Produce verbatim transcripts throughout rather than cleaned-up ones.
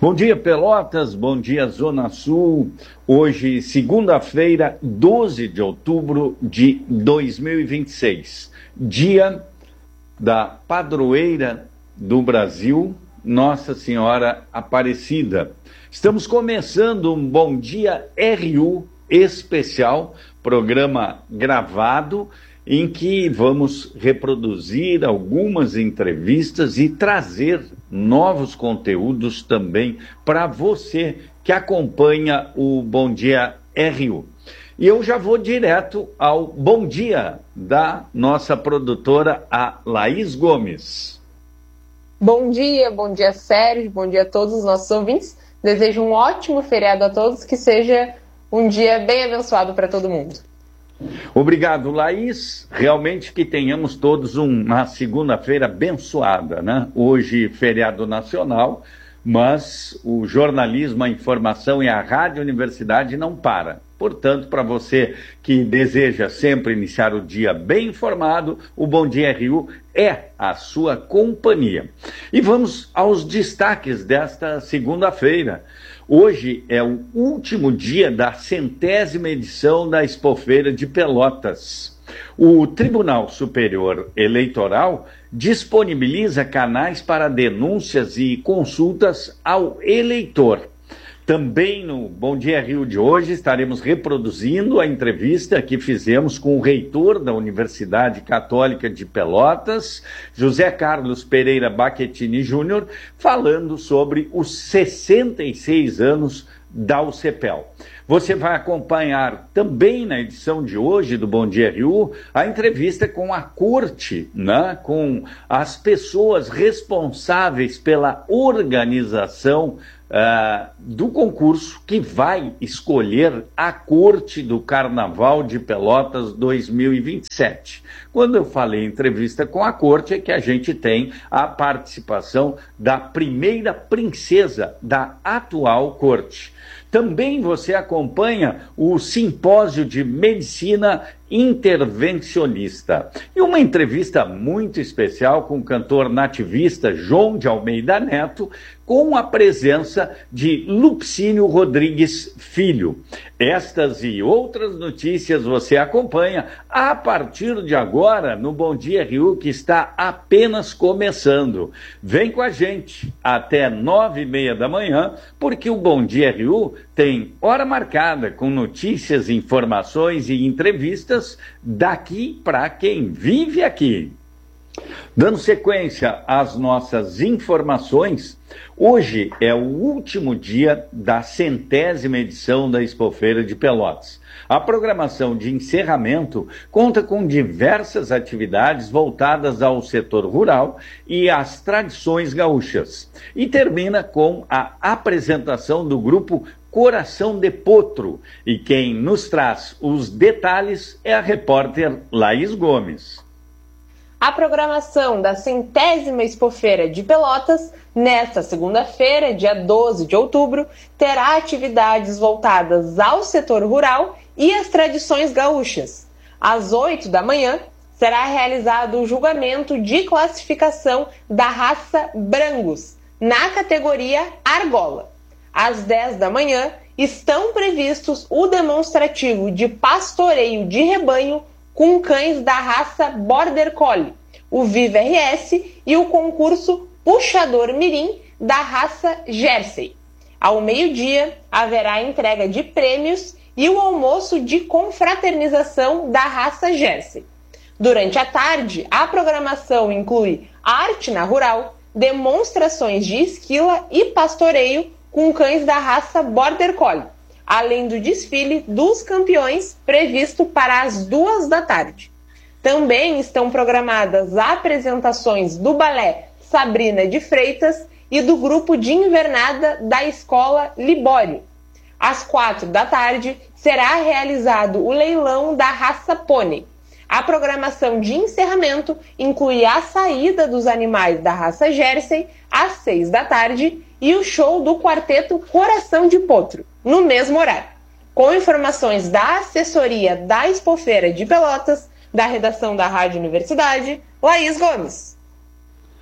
Bom dia, Pelotas, bom dia, Zona Sul. Hoje, segunda-feira, doze de outubro de dois mil e vinte e seis, dia da padroeira do Brasil, Nossa Senhora Aparecida. Estamos começando um Bom Dia R U especial, programa gravado, em que vamos reproduzir algumas entrevistas e trazer novos conteúdos também para você que acompanha o Bom Dia R U. E eu já vou direto ao bom dia da nossa produtora, a Laís Gomes. Bom dia, bom dia, Sérgio, bom dia a todos os nossos ouvintes. Desejo um ótimo feriado a todos, que seja um dia bem abençoado para todo mundo. Obrigado, Laís. Realmente que tenhamos todos uma segunda-feira abençoada, né? Hoje, feriado nacional, mas o jornalismo, a informação e a Rádio Universidade não para. Portanto, para você que deseja sempre iniciar o dia bem informado, o Bom Dia R U é a sua companhia. E vamos aos destaques desta segunda-feira. Hoje é o último dia da centésima edição da Expofeira de Pelotas. O Tribunal Superior Eleitoral disponibiliza canais para denúncias e consultas ao eleitor. Também no Bom Dia R U de hoje estaremos reproduzindo a entrevista que fizemos com o reitor da Universidade Católica de Pelotas, José Carlos Pereira Baquetini Júnior, falando sobre os sessenta e seis anos da U C P E L. Você vai acompanhar também na edição de hoje do Bom Dia R U a entrevista com a corte, né? Com as pessoas responsáveis pela organização Uh, do concurso que vai escolher a Corte do Carnaval de Pelotas dois mil e vinte e sete. Quando eu falei entrevista com a Corte, é que a gente tem a participação da primeira princesa da atual Corte. Também você acompanha o Simpósio de Medicina Intervencionista. E uma entrevista muito especial com o cantor nativista João de Almeida Neto, com a presença de Lupcínio Rodrigues Filho. Estas e outras notícias você acompanha a partir de agora no Bom Dia R U, que está apenas começando. Vem com a gente até nove e meia da manhã, porque o Bom Dia R U tem hora marcada com notícias, informações e entrevistas daqui para quem vive aqui. Dando sequência às nossas informações, hoje é o último dia da centésima edição da Expofeira de Pelotas. A programação de encerramento conta com diversas atividades voltadas ao setor rural e às tradições gaúchas. E termina com a apresentação do grupo Coração de Potro. E quem nos traz os detalhes é a repórter Laís Gomes. A programação da centésima Expofeira de Pelotas, nesta segunda-feira, dia doze de outubro, terá atividades voltadas ao setor rural e às tradições gaúchas. Às oito da manhã, será realizado o julgamento de classificação da raça Brangus, na categoria Argola. Às dez da manhã, estão previstos o demonstrativo de pastoreio de rebanho com cães da raça Border Collie, o Viva R S e o concurso Puxador Mirim da raça Jersey. Ao meio-dia, haverá entrega de prêmios e o almoço de confraternização da raça Jersey. Durante a tarde, a programação inclui arte na rural, demonstrações de esquila e pastoreio com cães da raça Border Collie, além do desfile dos campeões previsto para as duas da tarde. Também estão programadas apresentações do balé Sabrina de Freitas e do grupo de invernada da Escola Libório. Às quatro da tarde será realizado o leilão da raça Pônei. A programação de encerramento inclui a saída dos animais da raça Jersey às seis da tarde e o show do quarteto Coração de Potro, no mesmo horário. Com informações da assessoria da Expofeira de Pelotas, da redação da Rádio Universidade, Laís Gomes.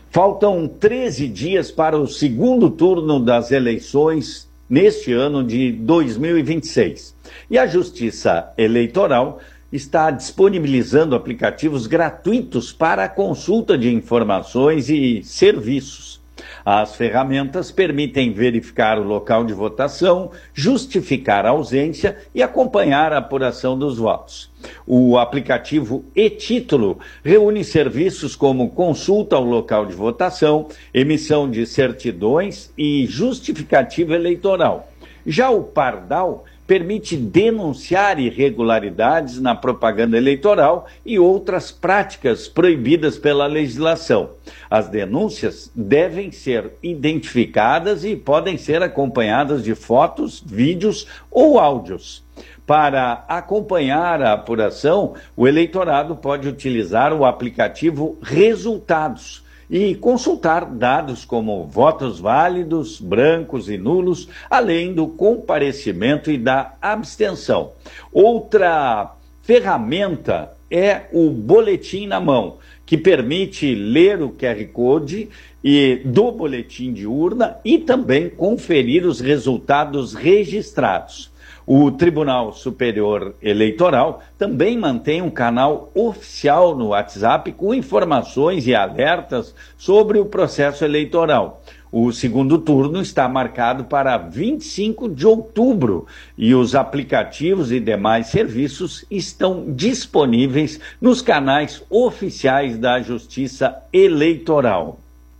Faltam treze dias para o segundo turno das eleições neste ano de dois mil e vinte e seis. E a Justiça Eleitoral está disponibilizando aplicativos gratuitos para a consulta de informações e serviços. As ferramentas permitem verificar o local de votação, justificar a ausência e acompanhar a apuração dos votos. O aplicativo e-Título reúne serviços como consulta ao local de votação, emissão de certidões e justificativa eleitoral. Já o Pardal permite denunciar irregularidades na propaganda eleitoral e outras práticas proibidas pela legislação. As denúncias devem ser identificadas e podem ser acompanhadas de fotos, vídeos ou áudios. Para acompanhar a apuração, o eleitorado pode utilizar o aplicativo Resultados e consultar dados como votos válidos, brancos e nulos, além do comparecimento e da abstenção. Outra ferramenta é o Boletim na Mão, que permite ler o Q R Code e, do boletim de urna e também conferir os resultados registrados. O Tribunal Superior Eleitoral também mantém um canal oficial no WhatsApp com informações e alertas sobre o processo eleitoral. O segundo turno está marcado para vinte e cinco de outubro e os aplicativos e demais serviços estão disponíveis nos canais oficiais da Justiça Eleitoral.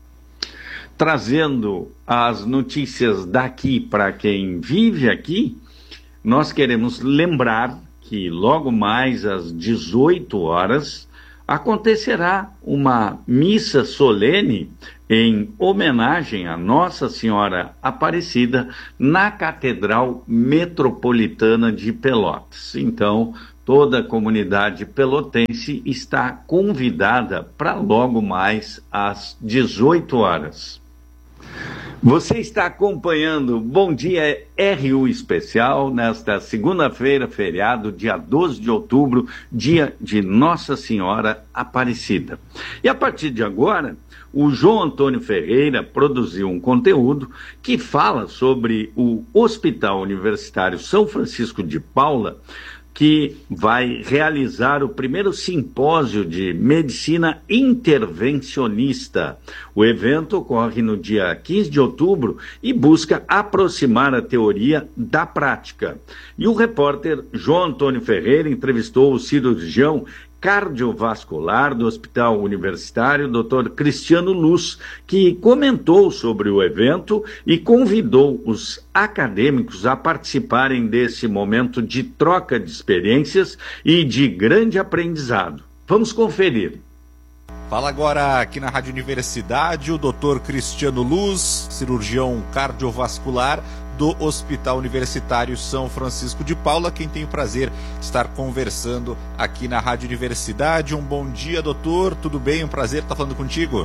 Trazendo as notícias daqui para quem vive aqui, nós queremos lembrar que logo mais às dezoito horas acontecerá uma missa solene em homenagem a Nossa Senhora Aparecida na Catedral Metropolitana de Pelotas. Então, toda a comunidade pelotense está convidada para logo mais às dezoito horas. Você está acompanhando Bom Dia R U Especial nesta segunda-feira, feriado, dia doze de outubro, dia de Nossa Senhora Aparecida. E a partir de agora, o João Antônio Ferreira produziu um conteúdo que fala sobre o Hospital Universitário São Francisco de Paula, que vai realizar o primeiro simpósio de medicina intervencionista. O evento ocorre no dia quinze de outubro e busca aproximar a teoria da prática. E o repórter João Antônio Ferreira entrevistou o cirurgião cardiovascular do Hospital Universitário, doutor Cristiano Luz, que comentou sobre o evento e convidou os acadêmicos a participarem desse momento de troca de experiências e de grande aprendizado. Vamos conferir. Fala agora aqui na Rádio Universidade o doutor Cristiano Luz, cirurgião cardiovascular do Hospital Universitário São Francisco de Paula, quem tem o prazer de estar conversando aqui na Rádio Universidade. Um bom dia, doutor, tudo bem? Um prazer estar falando contigo.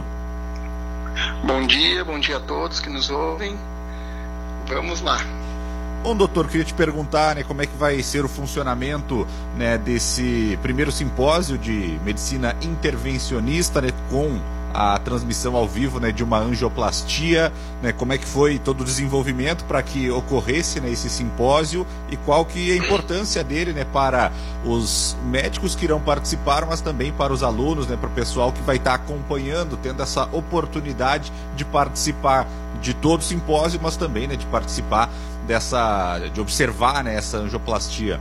Bom dia, bom dia a todos que nos ouvem. Vamos lá. Bom, doutor, queria te perguntar, né, como é que vai ser o funcionamento, né, desse primeiro simpósio de medicina intervencionista, né, com a transmissão ao vivo, né, de uma angioplastia, né, como é que foi todo o desenvolvimento para que ocorresse, né, esse simpósio e qual que é a importância dele, né, para os médicos que irão participar, mas também para os alunos, né, para o pessoal que vai estar acompanhando, tendo essa oportunidade de participar de todo o simpósio, mas também, né, de participar dessa, de observar, né, essa angioplastia.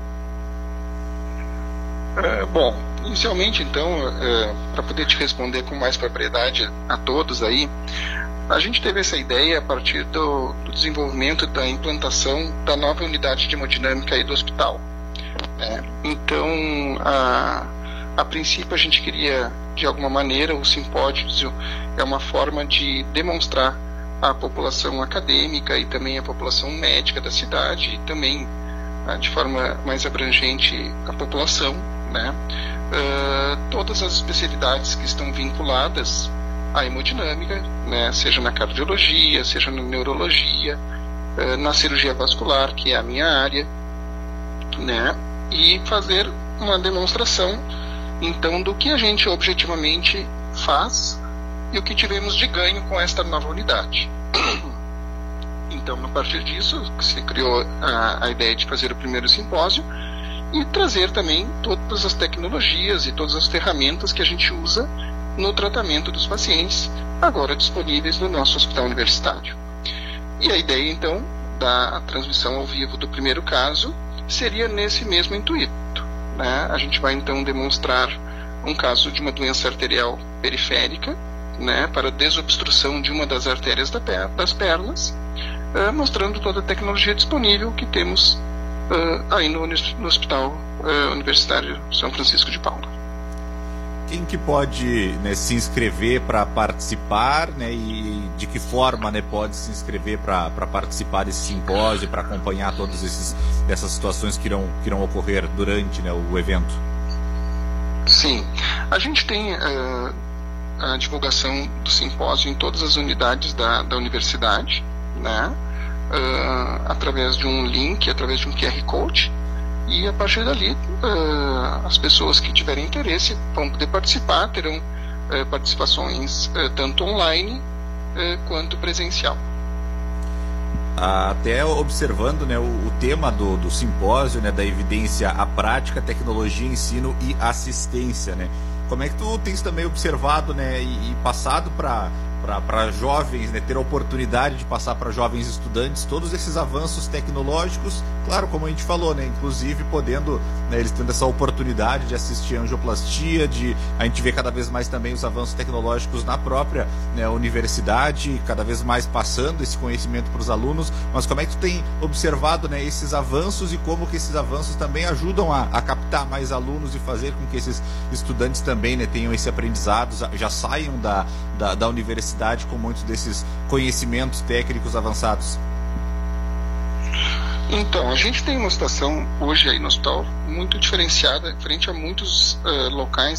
É, bom, inicialmente, então, é, para poder te responder com mais propriedade a todos aí, a gente teve essa ideia a partir do, do desenvolvimento da implantação da nova unidade de hemodinâmica aí do hospital. É, então, a, a princípio a gente queria, de alguma maneira, o simpósio é uma forma de demonstrar à população acadêmica e também à população médica da cidade e também, de forma mais abrangente, a população, né, uh, todas as especialidades que estão vinculadas à hemodinâmica, né, seja na cardiologia, seja na neurologia, uh, na cirurgia vascular, que é a minha área, né, e fazer uma demonstração, então, do que a gente objetivamente faz e o que tivemos de ganho com esta nova unidade. Então, a partir disso, se criou a, a ideia de fazer o primeiro simpósio e trazer também todas as tecnologias e todas as ferramentas que a gente usa no tratamento dos pacientes, agora disponíveis no nosso hospital universitário. E a ideia, então, da transmissão ao vivo do primeiro caso seria nesse mesmo intuito, né? A gente vai, então, demonstrar um caso de uma doença arterial periférica, né, para desobstrução de uma das artérias da per das pernas, uh, mostrando toda a tecnologia disponível que temos uh, aí no, no Hospital uh, Universitário São Francisco de Paula. Quem que pode, né, se inscrever para participar, né, e de que forma, né, pode se inscrever para participar desse simpósio, para acompanhar todas esses, essas situações que irão, que irão ocorrer durante, né, o evento? Sim, a gente tem uh, a divulgação do simpósio em todas as unidades da, da universidade, né, uh, através de um link, através de um Q R Code, e a partir dali uh, as pessoas que tiverem interesse vão poder participar, terão uh, participações uh, tanto online uh, quanto presencial. Até observando, né, o, o tema do, do simpósio, né, da evidência à prática, tecnologia, ensino e assistência, né? Como é que tu tens também observado, né, e, e passado para para jovens, né, ter a oportunidade de passar para jovens estudantes todos esses avanços tecnológicos, claro, como a gente falou, né, inclusive podendo, né, eles tendo essa oportunidade de assistir a angioplastia, de a gente vê cada vez mais também os avanços tecnológicos na própria, né, universidade, cada vez mais passando esse conhecimento para os alunos. Mas como é que tu tem observado, né, esses avanços e como que esses avanços também ajudam a, a captar mais alunos e fazer com que esses estudantes também, né, tenham esse aprendizado, já saiam da, da, da universidade com muitos desses conhecimentos técnicos avançados? Então, a gente tem uma situação hoje aí no hospital muito diferenciada frente a muitos uh, locais